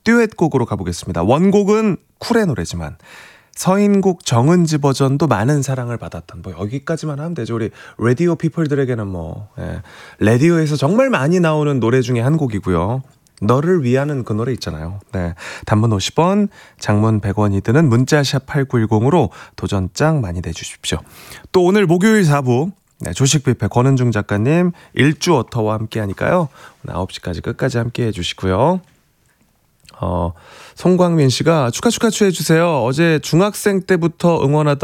듀엣곡으로 가보겠습니다. 원곡은 쿨의 노래지만 서인국 정은지 버전도 많은 사랑을 받았던, 뭐 여기까지만 하면 되죠. 우리 라디오 피플들에게는 라디오에서 정말 많이 나오는 노래 중에 한 곡이고요. 너를 위하는 그 노래 있잖아요. 네, 단문 50원, 장문 100원이 드는 문자샵 8910으로 도전장 많이 내주십시오. 또 오늘 목요일 4부 조식 뷔페 권은중 작가님 일주 어터와 함께 하니까요. 오늘 9시까지 끝까지 함께 해주시고요. 송광민 씨가 축하 해주세요. 어제 중학생 때부터 응원하던